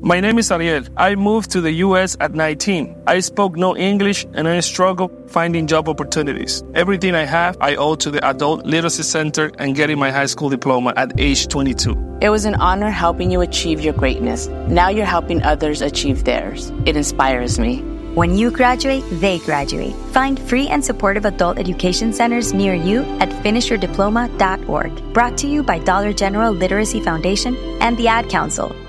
My name is Ariel. I moved to the U.S. at 19. I spoke no English and I struggled finding job opportunities. Everything I have, I owe to the Adult Literacy Center and getting my high school diploma at age 22. It was an honor helping you achieve your greatness. Now you're helping others achieve theirs. It inspires me. When you graduate, they graduate. Find free and supportive adult education centers near you at finishyourdiploma.org. Brought to you by Dollar General Literacy Foundation and the Ad Council.